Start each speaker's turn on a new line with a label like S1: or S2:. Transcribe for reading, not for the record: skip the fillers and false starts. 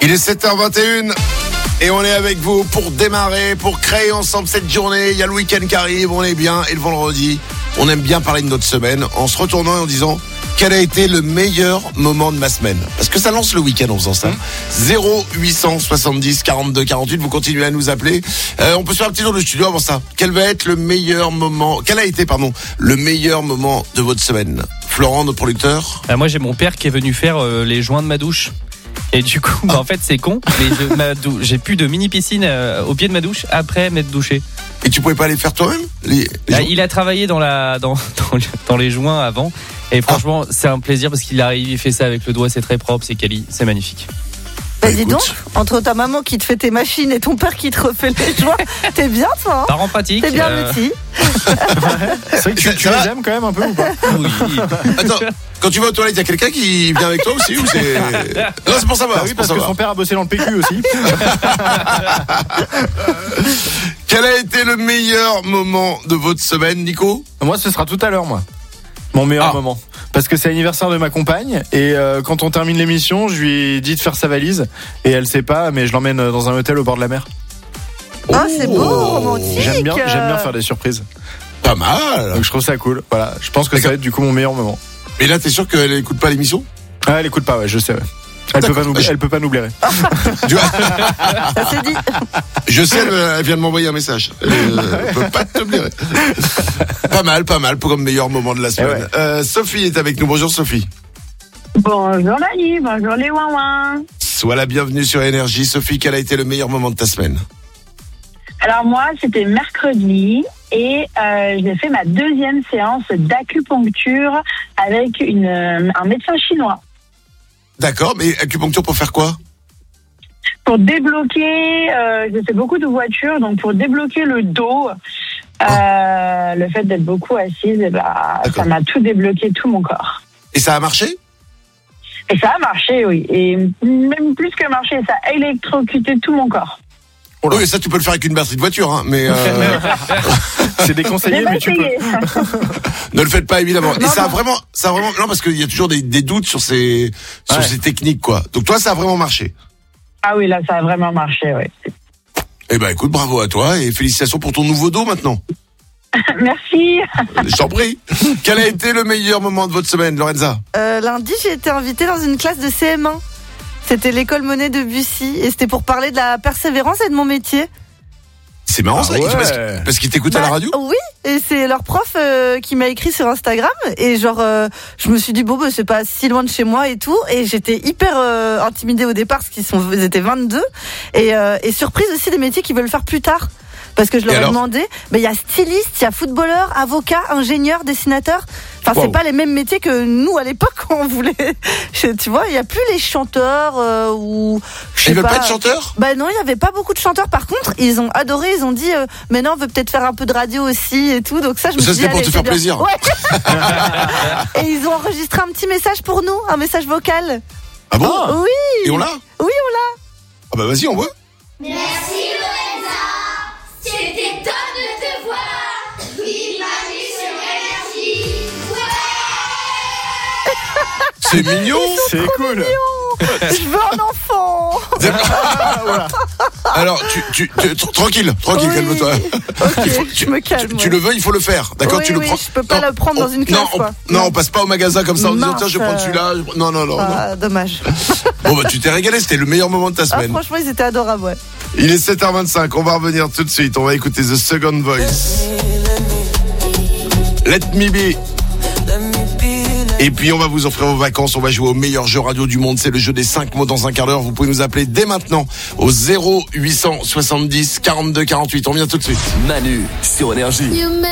S1: Il est 7h21 et on est avec vous pour démarrer, pour créer ensemble cette journée. Il y a le week-end qui arrive, on est bien. Et le vendredi, on aime bien parler de notre semaine en se retournant et en disant quel a été le meilleur moment de ma semaine. Parce que ça lance le week-end en faisant ça. 0870 42 48, vous continuez à nous appeler. On peut se faire un petit tour de studio avant ça. Quel a été le meilleur moment de votre semaine? Florent, notre producteur.
S2: Moi j'ai mon père qui est venu faire les joints de ma douche. Et du coup, en fait c'est con, mais j'ai plus de mini piscine au pied de ma douche après m'être douché.
S1: Et tu pouvais pas les faire toi-même
S2: Il a travaillé dans les joints avant. Et franchement, c'est un plaisir parce qu'il arrive, il fait ça avec le doigt, c'est très propre, c'est quali, c'est magnifique.
S3: Bah dis donc, entre ta maman qui te fait tes machines et ton père qui te refait les joints, t'es bien toi, hein?
S2: Parent pratique.
S3: T'es bien petit.
S4: C'est vrai que tu les aimes quand même un peu ou pas?
S2: Oui.
S1: Attends, quand tu vas aux toilettes, il y a quelqu'un qui vient avec toi aussi ou c'est... Non, c'est pour savoir.
S4: Oui, parce que son père a bossé dans le PQ aussi.
S1: Quel a été le meilleur moment de votre semaine, Nico?
S4: Moi, ce sera tout à l'heure, moi. Mon meilleur moment. Parce que c'est l'anniversaire de ma compagne et quand on termine l'émission, je lui ai dit de faire sa valise et elle sait pas, mais je l'emmène dans un hôtel au bord de la mer.
S3: Ah, c'est beau, romantique.
S4: J'aime bien faire des surprises.
S1: Pas mal.
S4: Donc je trouve ça cool. Voilà, je pense que ça va être du coup mon meilleur moment.
S1: Mais là, t'es sûr qu'elle écoute pas l'émission?
S4: Ah, elle écoute pas, ouais, je sais. Ouais. Elle peut pas nous blairer.
S3: Ça c'est dit.
S1: Je sais, elle vient de m'envoyer un message. Elle peut pas te blairer. Pas mal pour comme meilleur moment de la semaine. Ouais. Sophie est avec nous. Bonjour Sophie.
S5: Bonjour Manu, bonjour les ouin-ouin.
S1: Sois la bienvenue sur Énergie. Sophie, quel a été le meilleur moment de ta semaine?
S5: Alors moi, c'était mercredi et j'ai fait ma deuxième séance d'acupuncture avec un médecin chinois.
S1: D'accord, mais acupuncture pour faire quoi?
S5: Pour débloquer, j'ai fait beaucoup de voitures, donc pour débloquer le dos, le fait d'être beaucoup assise, ça m'a tout débloqué, tout mon corps.
S1: Et ça a marché?
S5: Et ça a marché, oui. Et même plus que marché, ça a électrocuté tout mon corps.
S1: Oui, mais ça tu peux le faire avec une batterie de voiture, hein, mais
S4: c'est déconseillé, mais tu peux.
S1: Ne le faites pas évidemment.
S5: Non,
S1: et ça a vraiment, non parce qu'il y a toujours des doutes sur ces techniques quoi. Donc toi ça a vraiment marché.
S5: Ah oui, là ça a vraiment marché, oui.
S1: Eh ben écoute, bravo à toi et félicitations pour ton nouveau dos maintenant.
S5: Merci.
S1: Je t'en prie. Quel a été le meilleur moment de votre semaine, Lorenza?
S3: Lundi, j'ai été invitée dans une classe de CM1. C'était l'école Monet de Bussy et c'était pour parler de la persévérance et de mon métier.
S1: C'est marrant ça, parce qu'ils t'écoutent à la radio?
S3: Oui, et c'est leur prof qui m'a écrit sur Instagram et je me suis dit c'est pas si loin de chez moi et tout, et j'étais hyper intimidée au départ parce qu'ils étaient 22 et surprise aussi des métiers qu'ils veulent faire plus tard. Parce que je leur ai demandé, il y a styliste, il y a footballeur, avocat, ingénieur, dessinateur. Enfin, c'est pas les mêmes métiers que nous à l'époque quand on voulait. Tu vois, il y a plus les chanteurs ou.
S1: Ils veulent pas être chanteurs?
S3: Non, il y avait pas beaucoup de chanteurs. Par contre, ils ont adoré. Ils ont dit, mais non, on veut peut-être faire un peu de radio aussi et tout. Donc ça, je me suis dit,
S1: c'était pour te faire plaisir.
S3: Ouais. Et ils ont enregistré un petit message pour nous, un message vocal.
S1: Ah bon?
S3: Oui.
S1: Et on l'a?
S3: Oui, on l'a.
S1: Ah bah vas-y, on voit.
S6: Merci Lorenza. C'était top de te voir. Vive Manu sur Énergie. Ouais.
S1: C'est mignon.
S4: C'est cool.
S3: Mignon. Je veux un enfant.
S1: Voilà. Alors, tranquille, calme-toi.
S3: Okay, je me calme.
S1: Tu le veux, il faut le faire, d'accord?
S3: Oui,
S1: tu le prends.
S3: Je peux pas le prendre dans une classe, quoi.
S1: Non, on passe pas au magasin comme ça en disant tiens, je vais prendre celui-là. Non.
S3: Dommage.
S1: Bon tu t'es régalé, c'était le meilleur moment de ta semaine.
S3: Franchement, ils étaient adorables, ouais.
S1: Il est 7h25, on va revenir tout de suite. On va écouter The Second Voice. Let Me Be. Et puis on va vous offrir vos vacances, on va jouer au meilleur jeu radio du monde, c'est le jeu des 5 mots dans un quart d'heure. Vous pouvez nous appeler dès maintenant au 0870 42 48. On vient tout de suite.
S7: Manu sur Énergie.